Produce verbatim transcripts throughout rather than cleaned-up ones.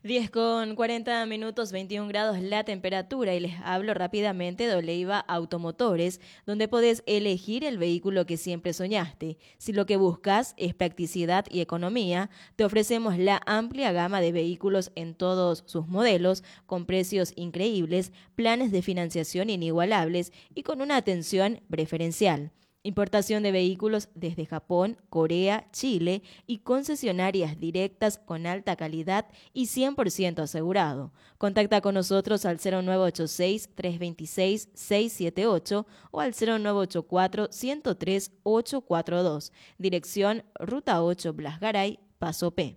diez con cuarenta minutos, veintiún grados la temperatura y les hablo rápidamente de Oleiva Automotores, donde podés elegir el vehículo que siempre soñaste. Si lo que buscas es practicidad y economía, te ofrecemos la amplia gama de vehículos en todos sus modelos, con precios increíbles, planes de financiación inigualables y con una atención preferencial. Importación de vehículos desde Japón, Corea, Chile y concesionarias directas con alta calidad y cien por ciento asegurado. Contacta con nosotros al cero nueve ocho seis, tres dos seis, seis siete ocho o al cero nueve ocho cuatro, uno cero tres, ocho cuatro dos. Dirección Ruta ocho Blas Garay, Paso P.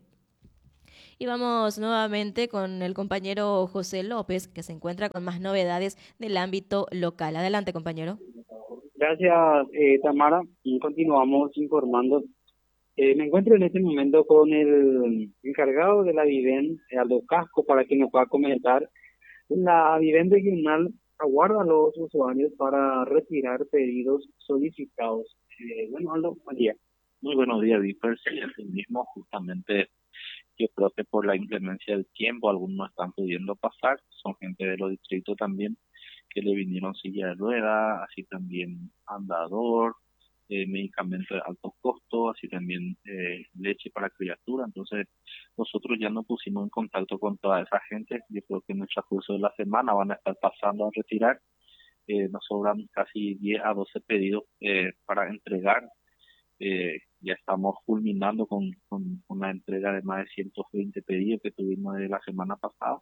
Y vamos nuevamente con el compañero José López, que se encuentra con más novedades del ámbito local. Adelante, compañero. Gracias, eh, Tamara. Y continuamos informando. Eh, me encuentro en este momento con el encargado de la Viven, eh, Aldo Casco, para que nos pueda comentar. La Viven regional aguarda a los usuarios para retirar pedidos solicitados. Eh, bueno, Aldo, buen día. Muy buenos días, Viper. Sí, así mismo, justamente yo creo que por la inclemencia del tiempo, algunos no están pudiendo pasar, son gente de los distritos también que le vinieron silla de rueda, así también andador, eh, medicamentos de alto costo, así también eh, leche para criatura. Entonces, nosotros ya nos pusimos en contacto con toda esa gente. Yo creo que en el transcurso de la semana van a estar pasando a retirar. Eh, nos sobran casi diez a doce pedidos eh, para entregar. Eh, ya estamos culminando con, con una entrega de más de ciento veinte pedidos que tuvimos de la semana pasada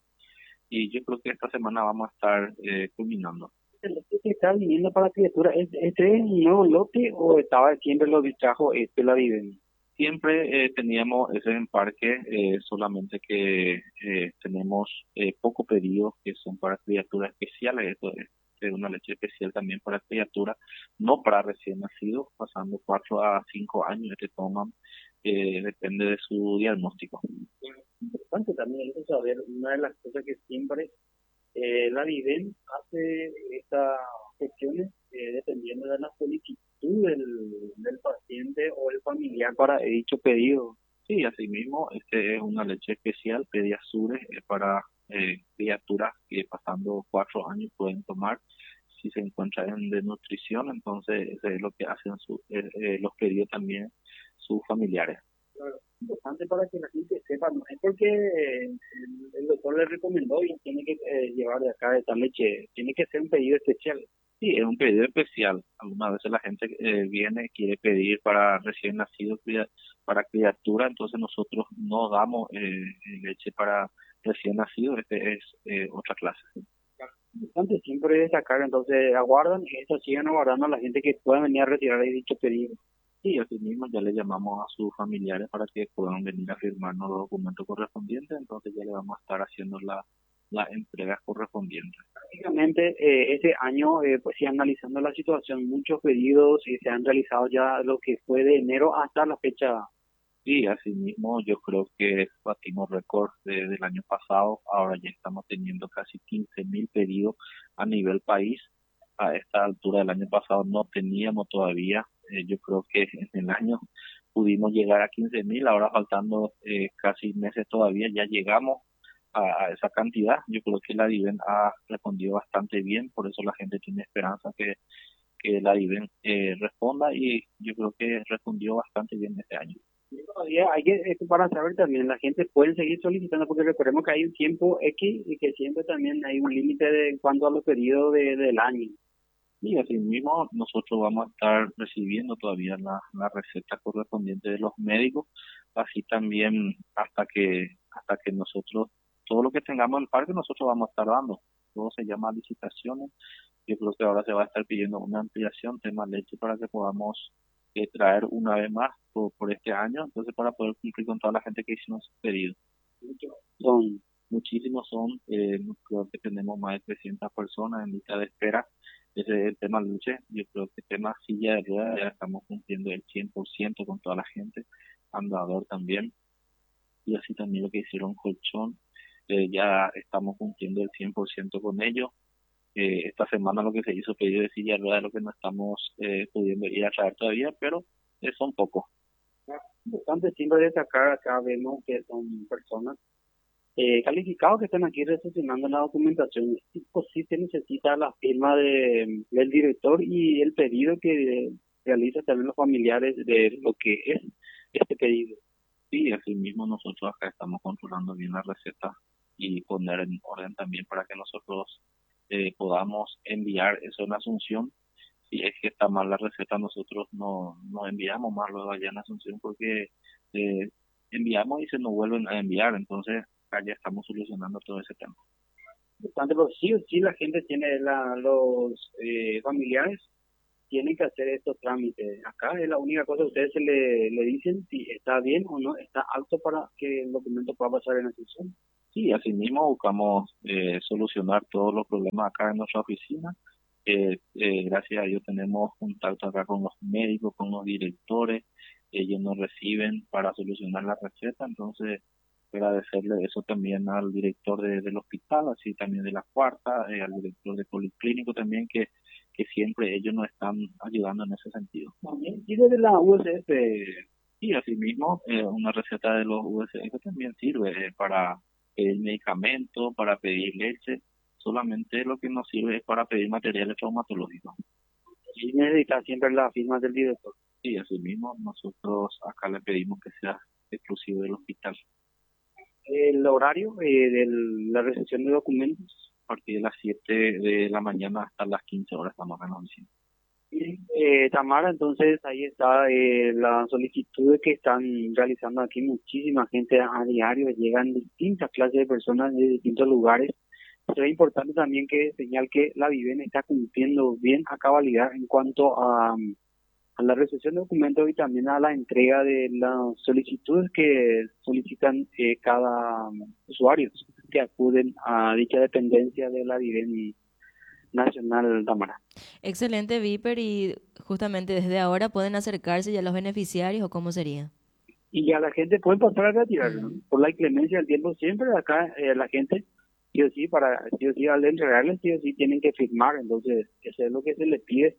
y yo creo que esta semana vamos a estar eh, culminando. ¿El lote que está viniendo para criatura, ¿es- este es un nuevo lote o estaba siempre lo distrajo este la Viven? Siempre eh, teníamos ese emparque, eh, solamente que eh, tenemos eh, pocos pedidos que son para criaturas especiales. Esto es eh, una leche especial también para criaturas, no para recién nacidos, pasando cuatro a cinco años que toman, eh, depende de su diagnóstico. Importante también eso saber, una de las cosas que siempre eh, la Viven hace estas gestiones eh, dependiendo de la solicitud del, del paciente o el familiar para dicho pedido. Sí, asimismo, este es una leche especial, Pediasure, eh, para eh, criaturas que pasando cuatro años pueden tomar si se encuentran en desnutrición. Entonces eso es lo que hacen su, eh, eh, los pedidos también sus familiares. Claro, importante para que la gente sepa, no es porque eh, el, el doctor le recomendó y tiene que eh, llevar de acá de esta leche, tiene que ser un pedido especial. Sí, es un pedido especial. Algunas veces la gente eh, viene, quiere pedir para recién nacido, cria- para criatura, entonces nosotros no damos eh, leche para recién nacido, este es eh, otra clase. Importante siempre destacar, entonces aguardan y eso sigan aguardando a la gente que pueda venir a retirar el dicho pedido. Sí, así mismo ya le llamamos a sus familiares para que puedan venir a firmarnos los documentos correspondientes, entonces ya le vamos a estar haciendo la, las entregas correspondientes. Prácticamente eh, ese año, eh, pues sí, analizando la situación, muchos pedidos y se han realizado ya lo que fue de enero hasta la fecha. Sí, así mismo yo creo que batimos récord de- del año pasado, ahora ya estamos teniendo casi quince mil pedidos a nivel país. A esta altura del año pasado no teníamos todavía, eh, yo creo que en el año pudimos llegar a quince mil, ahora faltando eh, casi meses todavía, ya llegamos a, a esa cantidad. Yo creo que la Diven ha respondido bastante bien, por eso la gente tiene esperanza que, que la Diven eh, responda y yo creo que respondió bastante bien este año. Y todavía hay que, eh, para saber también, la gente puede seguir solicitando, porque recordemos que hay un tiempo X y que siempre también hay un límite de en cuanto a los periodos de, del año. Y así mismo nosotros vamos a estar recibiendo todavía la, la receta correspondiente de los médicos, así también hasta que hasta que nosotros, todo lo que tengamos en el parque, nosotros vamos a estar dando. Todo se llama licitaciones. Yo creo que ahora se va a estar pidiendo una ampliación, tema leche, para que podamos eh, traer una vez más por, por este año, entonces para poder cumplir con toda la gente que hicimos pedido. Son, Muchísimos son, eh, creo que tenemos más de trescientas personas en lista de espera. Ese es el tema luche. Yo creo que el tema silla de ruedas ya estamos cumpliendo el cien por ciento con toda la gente, andador también, y así también lo que hicieron colchón, eh, ya estamos cumpliendo el cien por ciento con ellos. Eh, esta semana lo que se hizo pedido de silla de ruedas es lo que no estamos eh, pudiendo ir a traer todavía, pero eh, son pocos. importante siempre destacar, acá vemos que son personas eh, calificados que están aquí recepcionando la documentación. Tipo, sí se necesita la firma de, del director y el pedido que realizan también los familiares de lo que es este pedido. Sí, así mismo nosotros acá estamos controlando bien la receta y poner en orden también para que nosotros eh, podamos enviar eso en Asunción. Si es que está mal la receta, nosotros no, no enviamos más luego allá en Asunción porque eh, enviamos y se nos vuelven a enviar, entonces acá ya estamos solucionando todo ese tema. Bastante, pero sí o sí la gente tiene, la, los eh, familiares tienen que hacer estos trámites. Acá es la única cosa que ustedes se le, le dicen si está bien o no, está apto para que el documento pueda pasar en la sesión. Sí, así mismo buscamos eh, solucionar todos los problemas acá en nuestra oficina. Eh, eh, gracias a Dios tenemos contacto acá con los médicos, con los directores, ellos nos reciben para solucionar la receta, entonces agradecerle eso también al director de, del hospital, así también de la cuarta, eh, al director de policlínico también, que, que siempre ellos nos están ayudando en ese sentido. También, y desde la U S F, y así mismo eh, una receta de los U S F también sirve eh, para pedir medicamentos, para pedir leche, solamente lo que nos sirve es para pedir materiales traumatológicos. Y necesita siempre la firma del director. Sí, así mismo nosotros acá le pedimos que sea exclusivo del hospital. El horario eh, de la recepción de documentos, a partir de las siete de la mañana hasta las quince horas estamos acá en la oficina. Eh, Tamara, entonces ahí está eh, la solicitud que están realizando aquí muchísima gente a diario, llegan distintas clases de personas de distintos lugares. Pero es importante también que señal que la Viven está cumpliendo bien a cabalidad en cuanto a, a la recepción de documentos y también a la entrega de las solicitudes que solicitan eh, cada usuario que acuden a dicha dependencia de la Viven Nacional, Tamara. Excelente, Viper, y justamente desde ahora pueden acercarse ya los beneficiarios, ¿o cómo sería? Y ya la gente puede pasar a retirar, ¿no? Por la inclemencia del tiempo siempre acá eh, la gente sí o sí, para sí o sí al entregarles sí o sí tienen que firmar, entonces eso es lo que se les pide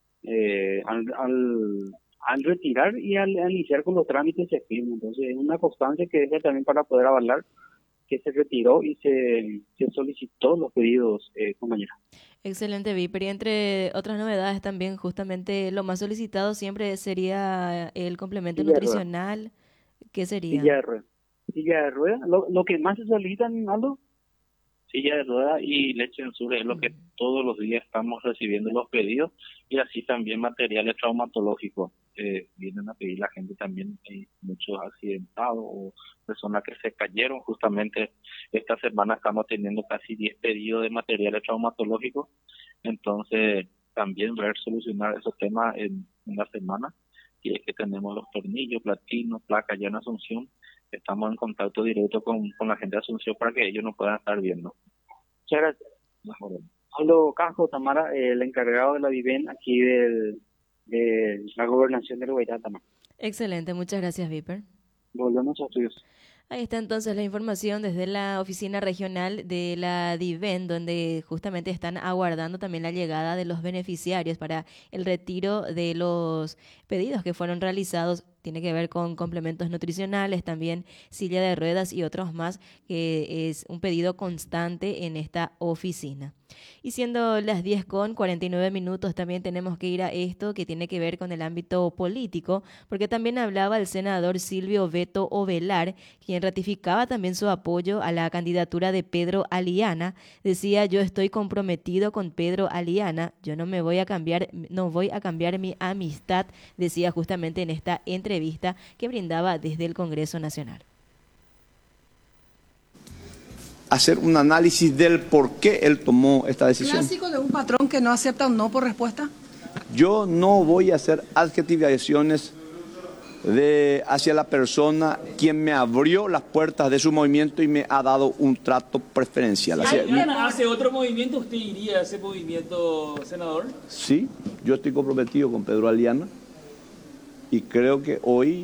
eh, al, al, al retirar y al, al iniciar con los trámites se firma, entonces es una constancia que deja también para poder avalar que se retiró y se, se solicitó los pedidos, eh, compañera. Excelente, Viper. Y entre otras novedades también, justamente lo más solicitado siempre sería el complemento Silla nutricional. ¿Qué sería? Silla de rueda. Silla de rueda. Lo, lo que más se solicitan, Aldo. Silla de rueda y leche en sur es lo que todos los días estamos recibiendo los pedidos, y así también materiales traumatológicos. Eh, vienen a pedir la gente también, hay muchos accidentados o personas que se cayeron. Justamente esta semana estamos teniendo casi diez pedidos de materiales traumatológicos, entonces también ver solucionar esos temas en una semana. Y es que tenemos los tornillos, platinos, placas ya en Asunción, estamos en contacto directo con, con la gente de Asunción para que ellos nos puedan estar viendo. Muchas gracias. Mejor. Aldo Casco, Tamara, el encargado de la Viven aquí del, de la gobernación del Guairá, Tamara. Excelente, muchas gracias, Viper. Volvemos a estudios. Ahí está entonces la información desde la oficina regional de la DIVEN, donde justamente están aguardando también la llegada de los beneficiarios para el retiro de los pedidos que fueron realizados. Tiene que ver con complementos nutricionales, también silla de ruedas y otros más, que es un pedido constante en esta oficina. Y siendo las diez con cuarenta y nueve minutos, también tenemos que ir a esto que tiene que ver con el ámbito político, porque también hablaba el senador Silvio Beto Ovelar, quien ratificaba también su apoyo a la candidatura de Pedro Aliana. Decía: yo estoy comprometido con Pedro Aliana, yo no me voy a cambiar, no voy a cambiar mi amistad, decía justamente en esta entrevista que brindaba desde el Congreso Nacional. Hacer un análisis del por qué él tomó esta decisión. ¿Clásico de un patrón que no acepta un no por respuesta? Yo no voy a hacer adjetivaciones de, hacia la persona quien me abrió las puertas de su movimiento y me ha dado un trato preferencial. Si Aliana hace otro movimiento, ¿usted iría a ese movimiento, senador? Sí, yo estoy comprometido con Pedro Aliana y creo que hoy,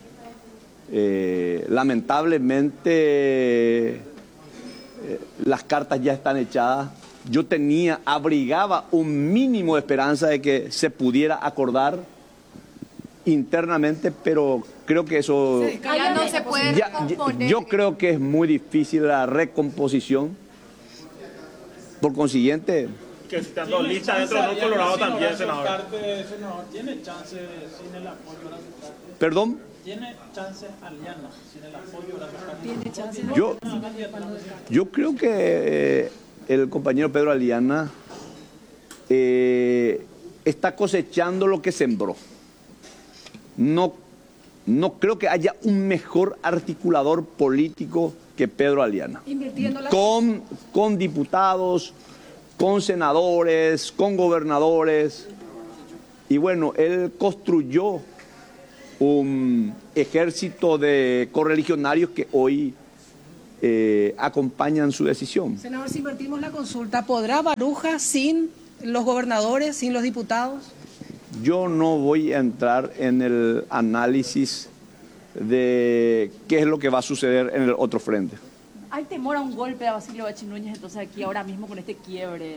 eh, lamentablemente, eh, las cartas ya están echadas. Yo tenía, abrigaba un mínimo de esperanza de que se pudiera acordar internamente, pero creo que eso... Ya no se puede ya- recomponer. yo creo que es muy difícil la recomposición. Por consiguiente, Que estando lista dentro de Nuevo Colorado también, senador. senador, ¿tiene chance sin el apoyo de la perdón, ¿Tiene chance Aliana sin el apoyo de la Tiene chance. yo, yo creo que eh, el compañero Pedro Aliana eh, está cosechando lo que sembró. No, no creo que haya un mejor articulador político que Pedro Aliana. Invirtiendo la... Con, con diputados, con senadores, con gobernadores. Y bueno, él construyó un ejército de correligionarios que hoy eh, acompañan su decisión. Senador, si invertimos la consulta, ¿podrá Baruja sin los gobernadores, sin los diputados? Yo no voy a entrar en el análisis de qué es lo que va a suceder en el otro frente. ¿Hay temor a un golpe a Basilio Bachi Núñez entonces aquí ahora mismo con este quiebre?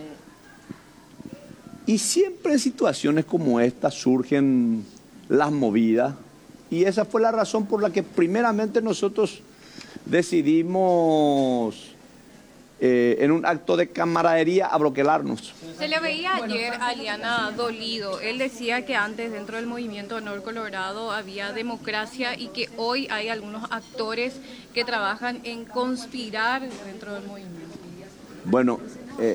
Y siempre en situaciones como esta surgen las movidas, y esa fue la razón por la que primeramente nosotros decidimos eh, en un acto de camaradería abroquelarnos. Se le veía ayer a Aliana dolido. Él decía que antes dentro del movimiento Honor Colorado había democracia y que hoy hay algunos actores que trabajan en conspirar dentro del movimiento. Bueno, eh,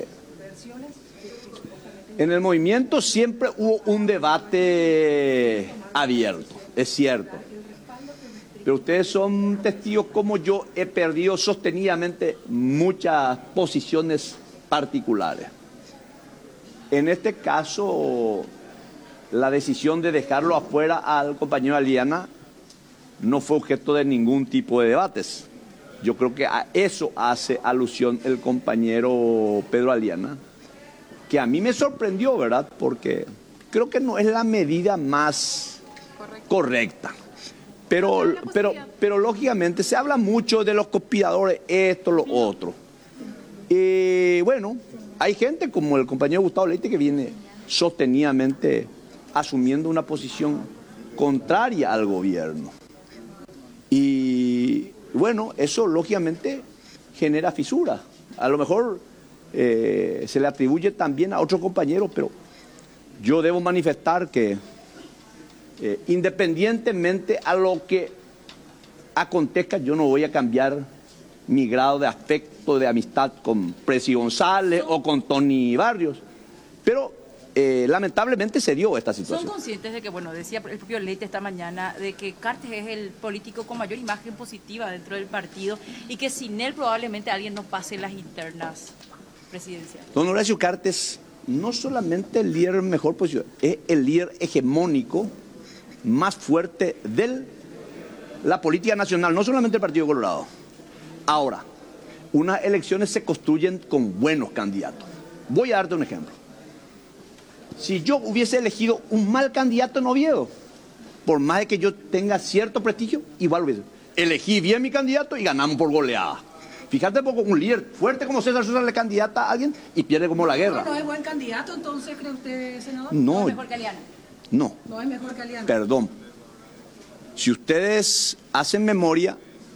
en el movimiento siempre hubo un debate abierto, es cierto. Pero ustedes son testigos como yo he perdido sostenidamente muchas posiciones particulares. En este caso, la decisión de dejarlo afuera al compañero Aliana no fue objeto de ningún tipo de debates. Yo creo que a eso hace alusión el compañero Pedro Aliana, que a mí me sorprendió, ¿verdad? Porque creo que no es la medida más correcta. Pero, pero, pero lógicamente se habla mucho de los conspiradores, esto, lo otro. Y bueno, hay gente como el compañero Gustavo Leite que viene sostenidamente asumiendo una posición contraria al gobierno. Y bueno, eso lógicamente genera fisuras. A lo mejor eh, se le atribuye también a otros compañeros, pero yo debo manifestar que Eh, independientemente a lo que acontezca, yo no voy a cambiar mi grado de afecto, de amistad con Presi González o con Tony Barrios, pero eh, lamentablemente se dio esta ¿Son situación. conscientes de que, bueno, decía el propio Leite esta mañana, de que Cartes es el político con mayor imagen positiva dentro del partido y que sin él probablemente alguien no pase las internas presidenciales? Don Horacio Cartes no solamente el líder mejor posicionado, es el líder hegemónico más fuerte de la política nacional, no solamente el Partido Colorado. Ahora, unas elecciones se construyen con buenos candidatos. Voy a darte un ejemplo. Si yo hubiese elegido un mal candidato en Oviedo, por más de que yo tenga cierto prestigio, igual hubiese. Elegí bien mi candidato y ganamos por goleada. Fíjate, porque un líder fuerte como César Sosa le candidata a alguien y pierde como la guerra. ¿No es buen candidato entonces, cree usted, senador? No, ¿No es mejor que Aliana? no. No es mejor que Aliana. Perdón. Si ustedes hacen memoria,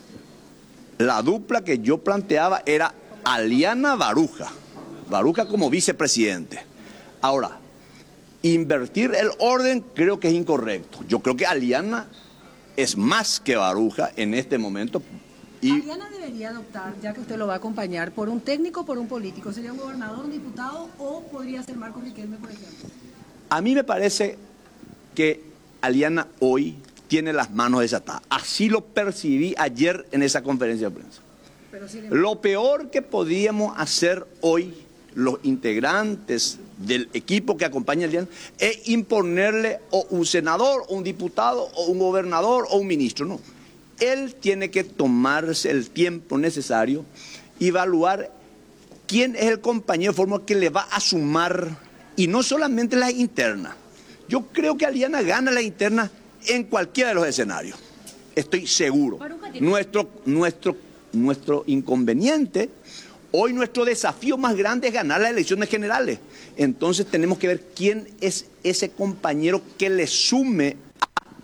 la dupla que yo planteaba era Aliana Baruja. Baruja como vicepresidente. Ahora, invertir el orden creo que es incorrecto. Yo creo que Aliana es más que Baruja en este momento. Y Aliana debería adoptar, ya que usted lo va a acompañar, por un técnico o por un político. ¿Sería un gobernador, un diputado o podría ser Marcos Riquelme, por ejemplo? a mí me parece que Aliana hoy tiene las manos desatadas. Así lo percibí ayer en esa conferencia de prensa. Pero si le... Lo peor que podíamos hacer hoy los integrantes del equipo que acompaña a Aliana es imponerle o un senador, o un diputado, o un gobernador, o un ministro. No. Él tiene que tomarse el tiempo necesario y evaluar quién es el compañero de forma que le va a sumar, y no solamente la interna. Yo creo que Aliana gana la interna en cualquiera de los escenarios. Estoy seguro. Nuestro, nuestro, nuestro inconveniente, hoy nuestro desafío más grande es ganar las elecciones generales. Entonces tenemos que ver quién es ese compañero que le sume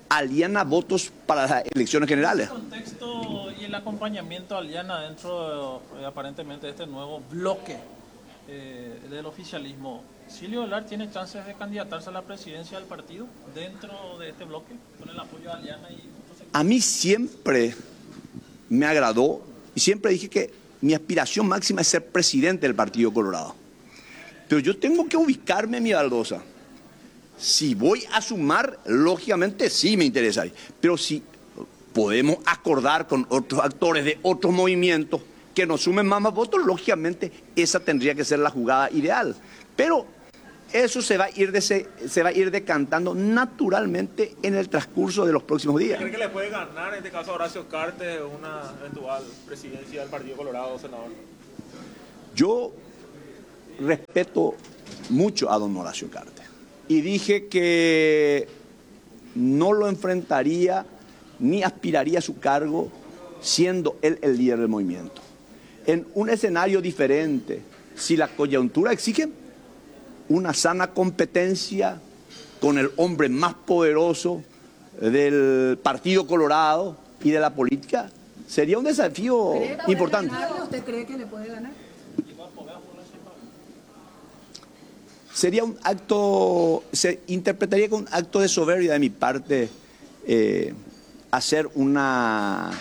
aliena votos para las elecciones generales. El contexto y el acompañamiento aliena dentro eh, aparentemente de este nuevo bloque eh, del oficialismo. ¿Silvio Velar tiene chances de candidatarse a la presidencia del partido dentro de este bloque con el apoyo de Aliana? Y a mí siempre me agradó y siempre dije que mi aspiración máxima es ser presidente del Partido Colorado. Pero yo tengo que ubicarme en mi baldosa. Si voy a sumar, lógicamente sí me interesa. Pero si podemos acordar con otros actores de otros movimientos que nos sumen más, más votos, lógicamente esa tendría que ser la jugada ideal. Pero eso se va a ir de se, se va a ir decantando naturalmente en el transcurso de los próximos días. ¿Cree que le puede ganar en este caso a Horacio Cartes una eventual presidencia del Partido Colorado, senador? Yo respeto mucho a don Horacio Cartes y dije que no lo enfrentaría ni aspiraría a su cargo siendo él el líder del movimiento. En un escenario diferente, si la coyuntura exige una sana competencia con el hombre más poderoso del Partido Colorado y de la política, sería un desafío importante. ¿Usted cree que le puede ganar? Sería un acto, se interpretaría como un acto de soberbia de mi parte eh, hacer una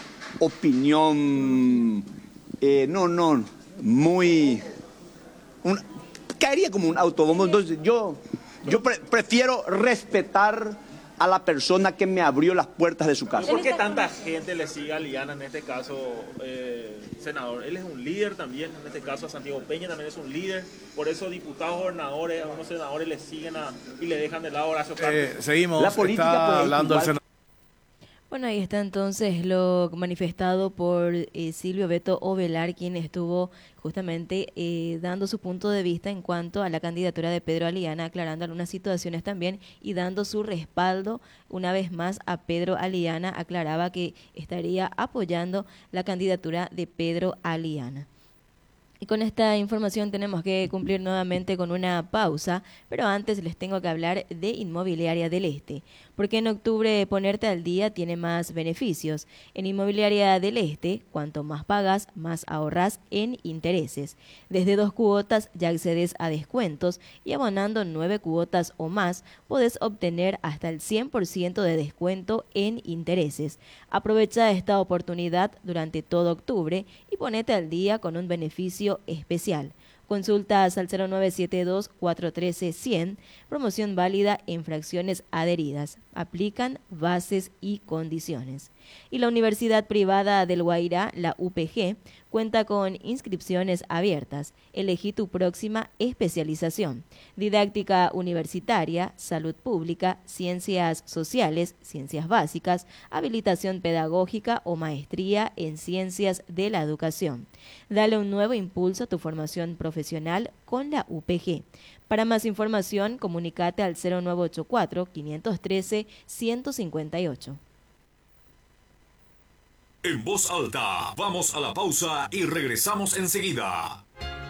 opinión, eh, no, no, muy... Un, caería como un autobombo. Entonces yo, yo pre prefiero respetar a la persona que me abrió las puertas de su casa. ¿Por qué tanta gente le sigue a Liana en este caso, eh, senador? Él es un líder también, en este caso a Santiago Peña también es un líder, por eso diputados, gobernadores, algunos senadores le siguen a, y le dejan de lado a Horacio Cartes. Eh, seguimos, la política está hablando el senador. Bueno, ahí está entonces lo manifestado por eh, Silvio Beto Ovelar, quien estuvo justamente eh, dando su punto de vista en cuanto a la candidatura de Pedro Aliana, aclarando algunas situaciones también y dando su respaldo una vez más a Pedro Aliana. Aclaraba que estaría apoyando la candidatura de Pedro Aliana. Y con esta información tenemos que cumplir nuevamente con una pausa, pero antes les tengo que hablar de Inmobiliaria del Este, porque en octubre ponerte al día tiene más beneficios. En Inmobiliaria del Este, cuanto más pagas, más ahorras en intereses. Desde dos cuotas ya accedes a descuentos y abonando nueve cuotas o más, podés obtener hasta el cien por ciento de descuento en intereses. Aprovecha esta oportunidad durante todo octubre y ponete al día con un beneficio especial. Consultas al cero nueve siete dos, cuatro uno tres, cien, promoción válida en fracciones adheridas. Aplican bases y condiciones. Y la Universidad Privada del Guairá, la U P G, cuenta con inscripciones abiertas. Elegí tu próxima especialización. Didáctica universitaria, salud pública, ciencias sociales, ciencias básicas, habilitación pedagógica o maestría en ciencias de la educación. Dale un nuevo impulso a tu formación profesional con la U P G. Para más información, comunícate al cero nueve ocho cuatro, cinco uno tres, uno cinco ocho. En voz alta, vamos a la pausa y regresamos enseguida.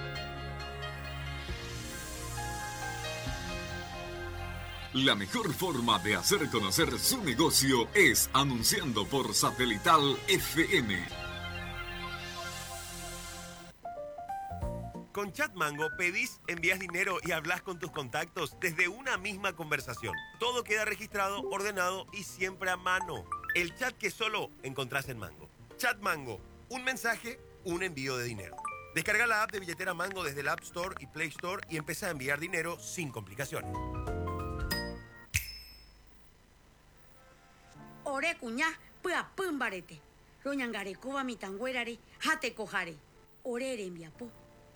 La mejor forma de hacer conocer su negocio es anunciando por Satelital F M. Con Chatmango pedís, envías dinero y hablas con tus contactos desde una misma conversación. Todo queda registrado, ordenado y siempre a mano. El chat que solo encontrás en Mango. Chatmango, un mensaje, un envío de dinero. Descarga la app de billetera Mango desde el App Store y Play Store y empieza a enviar dinero sin complicaciones. Ore cuñá, pua pumbarete. Roñangare koba mitangüerare, jate cojare. Orere enviapo.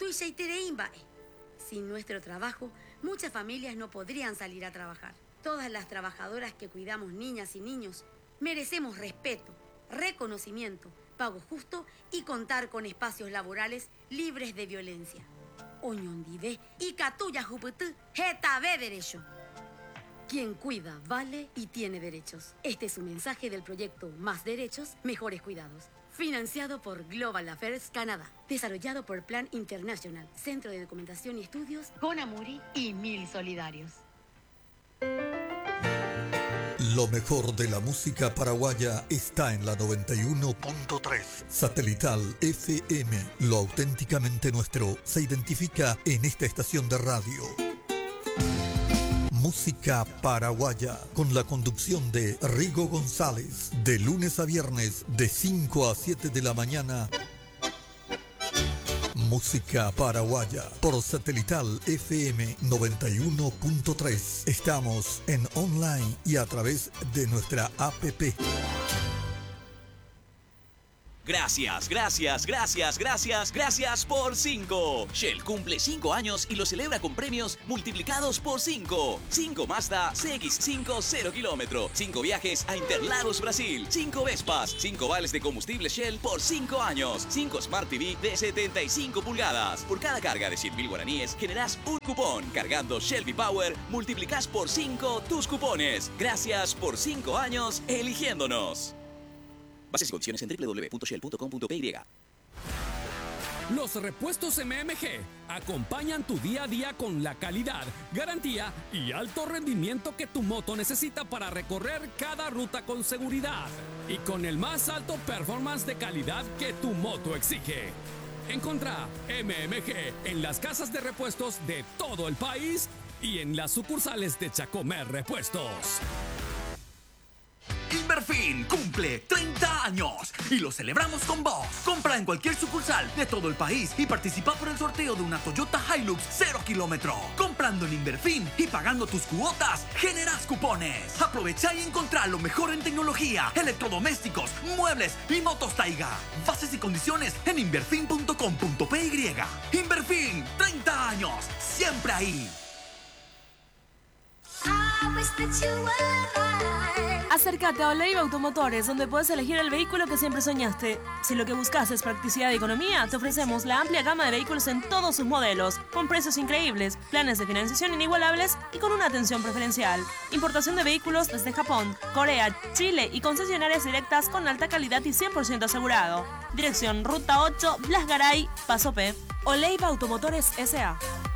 Sin nuestro trabajo, muchas familias no podrían salir a trabajar. Todas las trabajadoras que cuidamos niñas y niños merecemos respeto, reconocimiento, pago justo y contar con espacios laborales libres de violencia. Oñondive y catuya juputu, jetabe derecho. Quien cuida, vale y tiene derechos. Este es un mensaje del proyecto Más Derechos, Mejores Cuidados. Financiado por Global Affairs Canadá. Desarrollado por Plan International, Centro de Documentación y Estudios, Conamuri y Mil Solidarios. Los Lo mejor de la música paraguaya está en la noventa y uno punto tres. Satelital F M. Lo auténticamente nuestro se identifica en esta estación de radio. Música paraguaya, con la conducción de Rigo González, de lunes a viernes, de cinco a siete de la mañana. Música paraguaya, por Satelital F M noventa y uno punto tres. Estamos en online y a través de nuestra app. Gracias, gracias, gracias, gracias, gracias por cinco. Shell cumple cinco años y lo celebra con premios multiplicados por cinco. cinco Mazda C X cinco cero kilómetro. cinco viajes a Interlagos, Brasil. cinco Vespas. cinco vales de combustible Shell por cinco años. cinco Smart T V de setenta y cinco pulgadas. Por cada carga de cien mil guaraníes generás un cupón. Cargando Shell V-Power, multiplicás por cinco tus cupones. Gracias por cinco años eligiéndonos. Bases y condiciones en doble u doble u doble u punto shell punto com punto p y. Los repuestos M M G acompañan tu día a día con la calidad, garantía y alto rendimiento que tu moto necesita para recorrer cada ruta con seguridad y con el más alto performance de calidad que tu moto exige. Encontrá M M G en las casas de repuestos de todo el país y en las sucursales de Chacomer Repuestos. Inverfin cumple treinta años y lo celebramos con vos. Compra en cualquier sucursal de todo el país y participa por el sorteo de una Toyota Hilux cero kilómetro. Comprando en Inverfin y pagando tus cuotas, generás cupones. Aprovecha y encontrá lo mejor en tecnología, electrodomésticos, muebles y motos Taiga. Bases y condiciones en inverfin punto com punto p y. Inverfin, treinta años, siempre ahí. Acércate a Oleiva Automotores, donde puedes elegir el vehículo que siempre soñaste. Si lo que buscas es practicidad y economía, te ofrecemos la amplia gama de vehículos en todos sus modelos, con precios increíbles, planes de financiación inigualables y con una atención preferencial. Importación de vehículos desde Japón, Corea, Chile y concesionarias directas con alta calidad y cien por ciento asegurado. Dirección Ruta ocho, Blas Garay, Paso P. Oleiva Automotores S A